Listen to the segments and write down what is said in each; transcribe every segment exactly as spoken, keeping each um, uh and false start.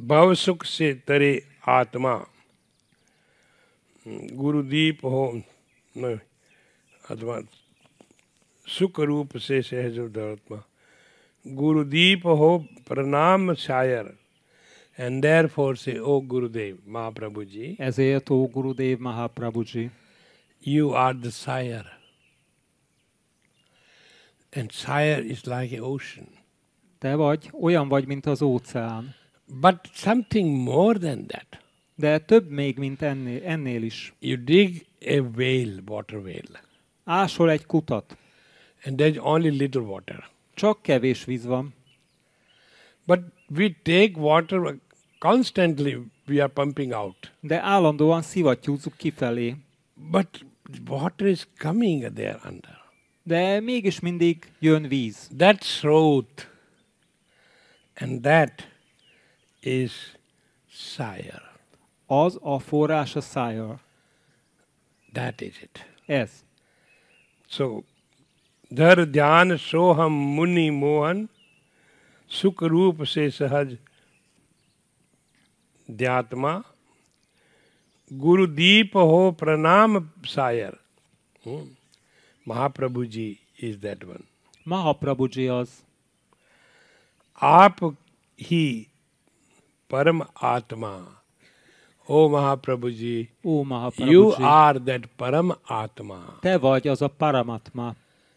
भव सुख से तरे आत्मा गुरुदीप हो न आत्मा सुख रूप से सहज धर्मा गुरुदीप हो प्रणाम शायर and therefore say, O Gurudev Mahaprabhu ji, ezért, ó Gurudev Mahaprabhu ji, you are the sire. And sire is like an ocean. Te vagy, olyan vagy, mint az óceán. But something more than that. De több még, mint ennél, ennél is. You dig a whale, water whale. Ásol egy kutat. And there's only little water. Csak kevés víz van. But we take water constantly, we are pumping out. De állandóan szivattyúzzuk kifelé. But water is coming there under. De mégis mindig jön víz. That throat and that is sire. Az a forrás a sire. That is it. Ez. So, dhar dhyan soham muni mohan sukh roop se sahaj dhyatma Guru Deep ho pranam sire. Hmm. Mahaprabhu ji is that one. Mahaprabhu ji az. Aap hi param atma. O Mahaprabhu ji, Ó Mahaprabhu you ji, are that param atma. te vagy az a paramatma.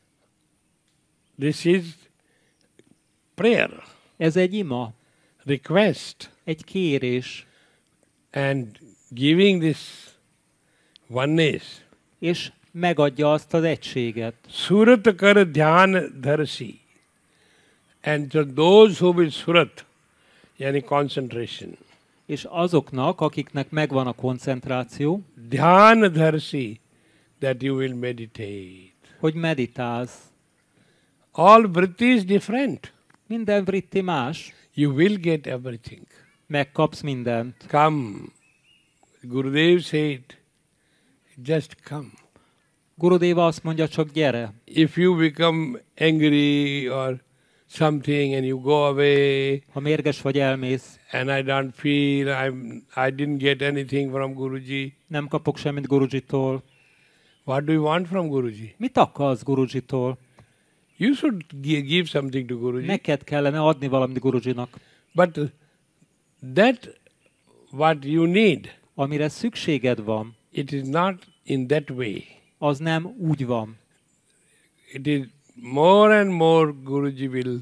This is prayer, Ez egy ima, request, egy kérés, and giving this oneness. és megadja azt az egységet. Surat kar dhyan dharsi. And to those who will surat, yani concentration. És azoknak, akiknek megvan a koncentráció, Dhyan dharsi, that you will meditate. hogy meditálsz. All vritti is different. Minden vritti más, You will get everything. megkapsz mindent. Come. Gurudev said, just come. Gurudeva azt mondja, csak gyere. If you become angry or something and you go away, Ha mérges vagy, elmész, and I don't feel I'm, I didn't get anything from Guruji. nem kapok semmit Gurujitól. What do you want from Guruji? Mit akarsz Gurujitól? You should gi- give something to Guruji. Neked kellene adni valamit Gurujinak. But that what you need, Amire szükséged van, it is not in that way. az nem úgy van. It is more and more Guruji will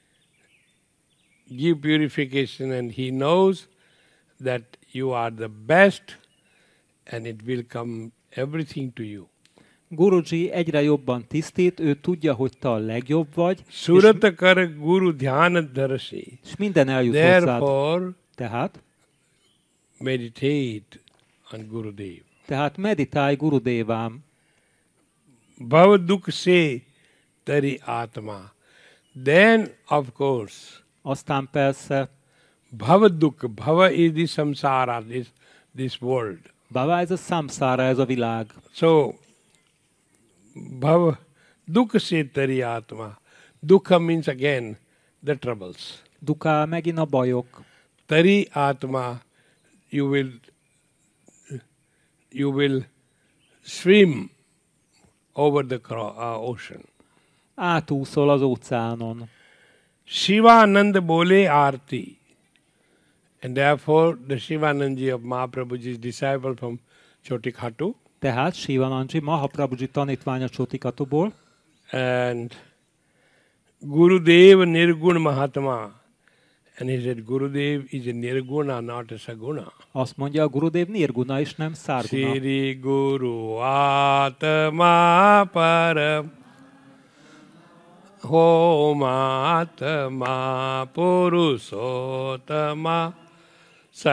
give purification, and he knows that you are the best and it will come everything to you. Guruji egyre jobban tisztít, ő tudja, hogy te a legjobb vagy, és, Surata kar guru dhyana dharasi. és minden eljut hozzád. Therefore, Tehát, meditate on Gurudev. tehát meditálj Gurudevám. Bhava dukh se tari atma. Then, of course, Aztán persze, bhava dukh, bhava is the samsara, this, this world. bává ez a samsára, ez a világ. So, bhava dukh se tari atma. Dukha means again the troubles. Duká megint a bajok. Tari atma, you will, you will swim over the cro- uh, ocean. Átúszol az óceánon. Shivanand bole arti. And therefore, the Shivanandji of Mahaprabhuji's disciple from Chotikhatu. Tehát Sivananji, Mahaprabhuji tanítványa Csotikatuból, And Gurudev Nirgun Mahatma. And he said, Gurudev is a Nirguna, not a Saguna. azt mondja, a Gurudev Nirguna és nem Szárguna. Siri Guru Atma Param Hom Atma Purusottama